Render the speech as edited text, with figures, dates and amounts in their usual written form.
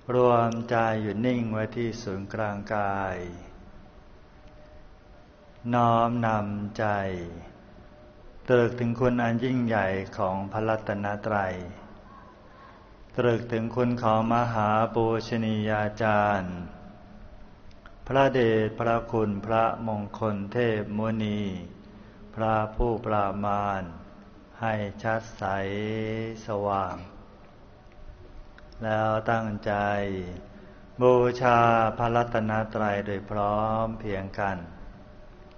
รวมใจอยู่นิ่งไว้ที่ศูนย์กลางกายน้อมนำใจตรึกถึงคุณอันยิ่งใหญ่ของพระรัตนตรัยตรึกถึงคุณของมหาปูชนียาจารย์พระเดชพระคุณพระมงคลเทพมุนีพระผู้ปราบมารให้ชัดใสสว่างแล้วตั้งใจบูชาพระรัตนตรัยโดยพร้อมเพรียงกัน